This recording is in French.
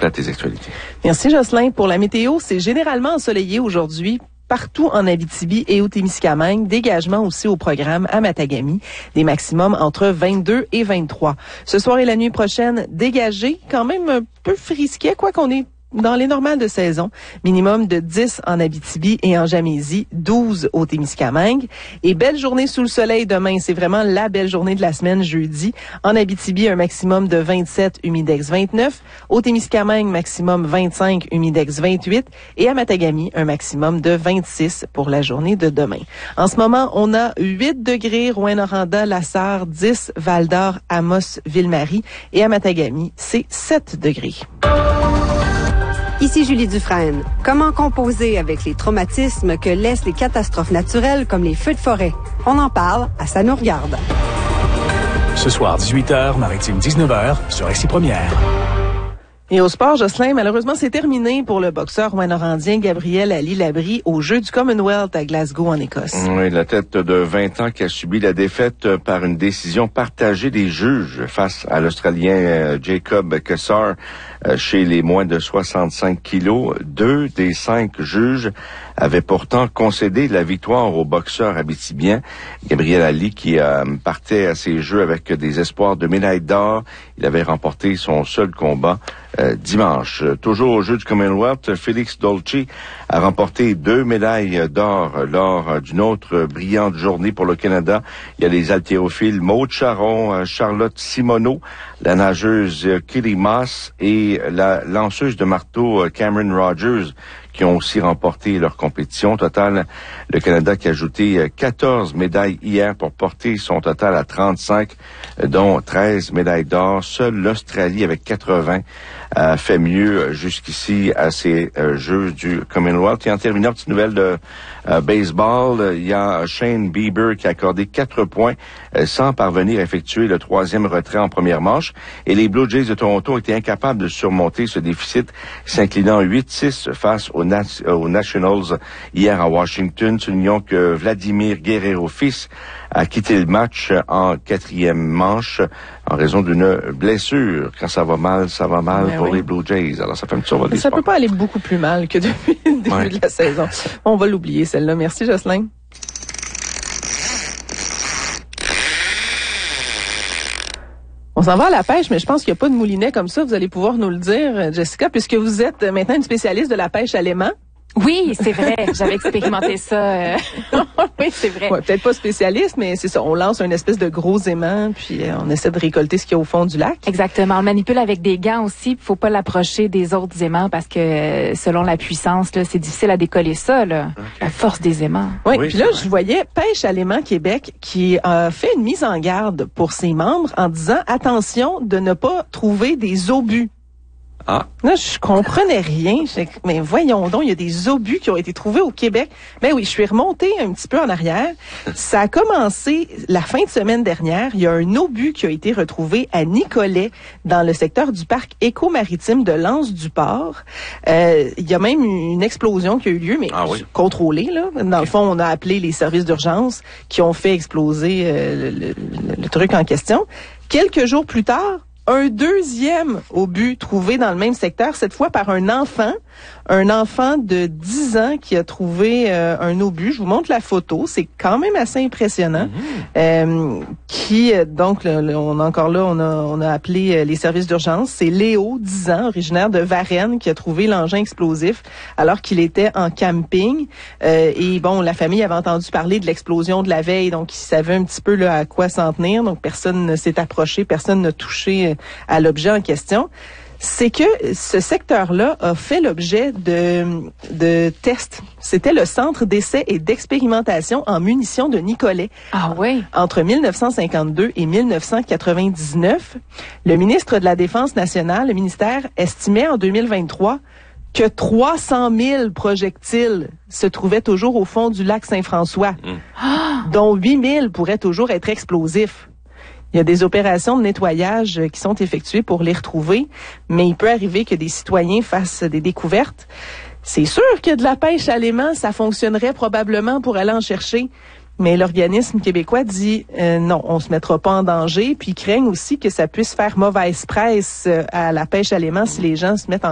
complète tes actualités. Merci Jocelyn. Pour la météo, c'est généralement ensoleillé aujourd'hui. Partout en Abitibi et au Témiscamingue, dégagement aussi au programme à Matagami, des maximums entre 22 et 23. Ce soir et la nuit prochaine, dégagé, quand même un peu frisquet, quoi qu'on est dans les normales de saison. Minimum de 10 en Abitibi et en Gamésie, 12 au Témiscamingue. Et belle journée sous le soleil demain. C'est vraiment la belle journée de la semaine, jeudi. En Abitibi, un maximum de 27, humidex 29. Au Témiscamingue, maximum 25, humidex 28. Et à Matagami, un maximum de 26 pour la journée de demain. En ce moment, on a 8 degrés, Rouyn-Noranda, Lassar, 10, Val-d'Or, Amos, Ville-Marie. Et à Matagami, c'est 7 degrés. Ici Julie Dufresne. Comment composer avec les traumatismes que laissent les catastrophes naturelles comme les feux de forêt? On en parle à Ça nous regarde. Ce soir, 18h, Maritime 19h, sur Ici Première. Et au sport, Jocelyn, malheureusement, c'est terminé pour le boxeur rouyn-norandien Gabriel Ali-Labrie aux Jeux du Commonwealth à Glasgow, en Écosse. Oui, la tête de 20 ans qui a subi la défaite par une décision partagée des juges face à l'Australien Jacob Kessar chez les moins de 65 kilos. 2 des 5 juges avaient pourtant concédé la victoire au boxeur abitibien Gabriel Ali qui partait à ces Jeux avec des espoirs de médaille d'or. Il avait remporté son seul combat dimanche. Toujours aux Jeux du Commonwealth, Félix Dolce a remporté 2 médailles d'or lors d'une autre brillante journée pour le Canada. Il y a les haltérophiles Maude Charon, Charlotte Simoneau, la nageuse Kelly Moss et la lanceuse de marteau Cameron Rogers qui ont aussi remporté leur compétition. Au total, le Canada qui a ajouté 14 médailles hier pour porter son total à 35, dont 13 médailles d'or. Seule l'Australie avec 80 a fait mieux jusqu'ici à ces Jeux du Commonwealth. Et en terminant, petite nouvelle de baseball, il y a Shane Bieber qui a accordé 4 points sans parvenir à effectuer le 3e retrait en première manche. Et les Blue Jays de Toronto ont été incapables de surmonter ce déficit, s'inclinant 8-6 face aux Nationals hier à Washington. Soulignons que Vladimir Guerrero fils a quitté le match en 4e manche en raison d'une blessure. Quand ça va mal pour les Blue Jays. Alors ça fait un petit survol des sports. Ça peut pas aller beaucoup plus mal que depuis le début de la saison. On va l'oublier celle-là. Merci Jocelyn. On s'en va à la pêche, mais je pense qu'il n'y a pas de moulinet comme ça. Vous allez pouvoir nous le dire, Jessica, puisque vous êtes maintenant une spécialiste de la pêche à l'aimant. Oui, c'est vrai. J'avais expérimenté ça. Oui, c'est vrai. Ouais, peut-être pas spécialiste, mais c'est ça. On lance une espèce de gros aimant, puis on essaie de récolter ce qu'il y a au fond du lac. Exactement. On le manipule avec des gants aussi. Faut pas l'approcher des autres aimants parce que selon la puissance, là, c'est difficile à décoller ça, là. Okay. La force des aimants. Oui, puis là, je voyais Pêche à l'aimant Québec qui a fait une mise en garde pour ses membres en disant attention de ne pas trouver des obus. Ah. Là, je comprenais rien. Mais voyons donc, il y a des obus qui ont été trouvés au Québec. Ben oui, je suis remontée un petit peu en arrière. Ça a commencé la fin de semaine dernière. Il y a un obus qui a été retrouvé à Nicolet, dans le secteur du parc éco-maritime de l'Anse-du-Port. Il y a même une explosion qui a eu lieu, mais contrôlée, là. Dans le fond, on a appelé les services d'urgence qui ont fait exploser le truc en question. Quelques jours plus tard, un deuxième obus trouvé dans le même secteur, cette fois par un enfant de 10 ans qui a trouvé un obus. Je vous montre la photo, c'est quand même assez impressionnant. Donc, on a appelé les services d'urgence. C'est Léo, 10 ans, originaire de Varennes, qui a trouvé l'engin explosif alors qu'il était en camping. Et bon, la famille avait entendu parler de l'explosion de la veille, donc il savait un petit peu là à quoi s'en tenir. Donc, personne ne s'est approché, personne n'a touché à l'objet en question. C'est que ce secteur-là a fait l'objet de tests. C'était le Centre d'essais et d'expérimentation en munitions de Nicolet. Ah oui? Entre 1952 et 1999, le ministre de la Défense nationale, le ministère, estimait en 2023 que 300 000 projectiles se trouvaient toujours au fond du lac Saint-François, dont 8 000 pourraient toujours être explosifs. Il y a des opérations de nettoyage qui sont effectuées pour les retrouver, mais il peut arriver que des citoyens fassent des découvertes. C'est sûr que de la pêche à l'aimant, ça fonctionnerait probablement pour aller en chercher, mais l'organisme québécois dit non, on se mettra pas en danger, puis ils craignent aussi que ça puisse faire mauvaise presse à la pêche à l'aimant si les gens se mettent en